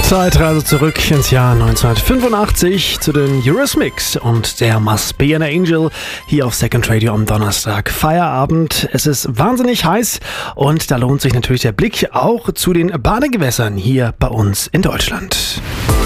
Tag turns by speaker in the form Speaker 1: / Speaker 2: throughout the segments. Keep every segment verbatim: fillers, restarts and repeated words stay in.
Speaker 1: Zeitreise zurück ins Jahr neunzehnhundertfünfundachtzig zu den Eurythmics und der Must Be an Angel hier auf Second Radio am Donnerstag. Feierabend, es ist wahnsinnig heiß und da lohnt sich natürlich der Blick auch zu den Badegewässern hier bei uns in Deutschland.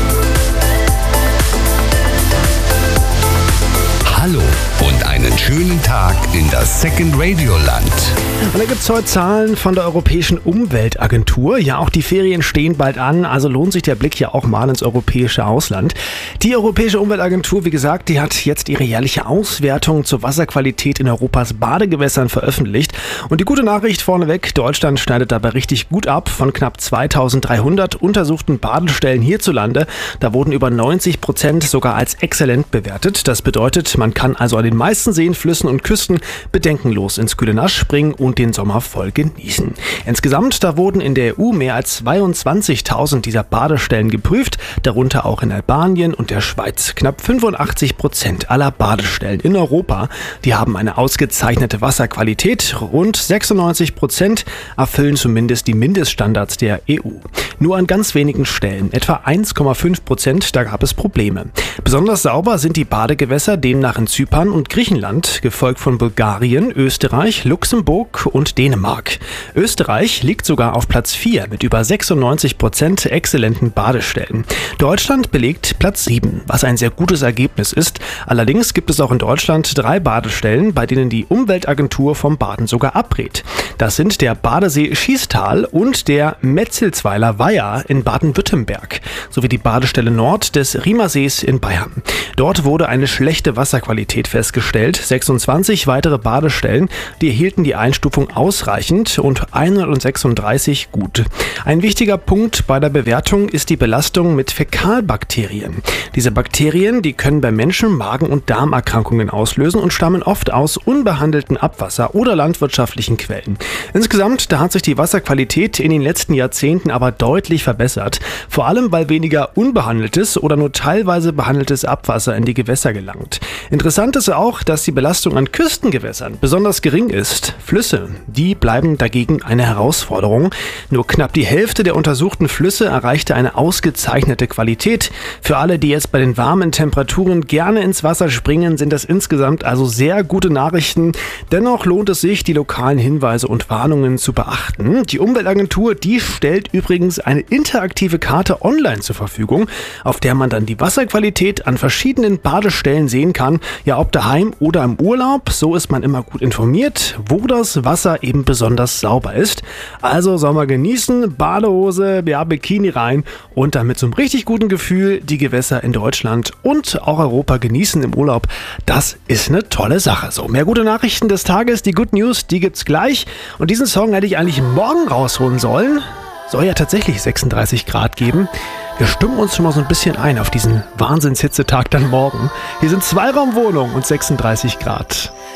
Speaker 2: Hallo und einen schönen Tag in das Second Radio Land.
Speaker 1: Und da gibt es heute Zahlen von der Europäischen Umweltagentur. Ja, auch die Ferien stehen bald an, also lohnt sich der Blick ja auch mal ins europäische Ausland. Die Europäische Umweltagentur, wie gesagt, die hat jetzt ihre jährliche Auswertung zur Wasserqualität in Europas Badegewässern veröffentlicht. Und die gute Nachricht vorneweg, Deutschland schneidet dabei richtig gut ab. Von knapp zweitausenddreihundert untersuchten Badestellen hierzulande, da wurden über neunzig Prozent sogar als exzellent bewertet. Das bedeutet, man kann also an den meisten Seen, Flüssen und Küsten bedenkenlos ins kühle Nass springen und den Sommer voll genießen. Insgesamt, da wurden in der E U mehr als zweiundzwanzigtausend dieser Badestellen geprüft, darunter auch in Albanien und der Schweiz. Knapp fünfundachtzig Prozent aller Badestellen in Europa, die haben eine ausgezeichnete Wasserqualität. Rund sechsundneunzig Prozent erfüllen zumindest die Mindeststandards der E U. Nur an ganz wenigen Stellen, etwa eins Komma fünf Prozent, da gab es Probleme. Besonders sauber sind die Badegewässer demnach in Zypern und Griechenland, gefolgt von Bulgarien, Österreich, Luxemburg und Dänemark. Österreich liegt sogar auf Platz vier mit über sechsundneunzig Prozent exzellenten Badestellen. Deutschland belegt Platz sieben, was ein sehr gutes Ergebnis ist. Allerdings gibt es auch in Deutschland drei Badestellen, bei denen die Umweltagentur vom Baden sogar abrät. Das sind der Badesee Schiestal und der Metzelzweiler Weiher in Baden-Württemberg, sowie die Badestelle Nord des Riemersees in Bayern. Dort wurde eine schlechte Wasserqualität festgestellt. sechsundzwanzig weitere Badestellen, die erhielten die Einstufung ausreichend und hundertsechsunddreißig gut. Ein wichtiger Punkt bei der Bewertung ist die Belastung mit Fäkalbakterien. Diese Bakterien, die können bei Menschen Magen- und Darmerkrankungen auslösen und stammen oft aus unbehandeltem Abwasser oder landwirtschaftlichen Quellen. Insgesamt, da hat sich die Wasserqualität in den letzten Jahrzehnten aber deutlich verbessert, vor allem weil weniger unbehandeltes oder nur teilweise behandeltes Abwasser in die Gewässer gelangt. Interessant ist auch, dass die Belastung an Küstengewässern besonders gering ist. Flüsse, die bleiben dagegen eine Herausforderung. Nur knapp die Hälfte der untersuchten Flüsse erreichte eine ausgezeichnete Qualität. Für alle, die jetzt bei den warmen Temperaturen gerne ins Wasser springen, sind das insgesamt also sehr gute Nachrichten. Dennoch lohnt es sich, die lokalen Hinweise und Warnungen zu beachten. Die Umweltagentur, die stellt übrigens eine interaktive Karte online zur Verfügung, auf der man dann die Wasserqualität an verschiedenen Badestellen sehen kann. Ja, ob daheim oder im Urlaub, so ist man immer gut informiert, wo das Wasser eben besonders sauber ist. Also Sommer genießen, Badehose, ja, Bikini rein und dann mit so einem richtig guten Gefühl die Gewässer in Deutschland und auch Europa genießen im Urlaub. Das ist eine tolle Sache. So, mehr gute Nachrichten des Tages, die Good News, die gibt's gleich. Und diesen Song hätte ich eigentlich morgen rausholen sollen. Soll ja tatsächlich sechsunddreißig Grad geben. Wir stimmen uns schon mal so ein bisschen ein auf diesen Wahnsinnshitzetag dann morgen. Hier sind Zweiraumwohnungen und sechsunddreißig Grad.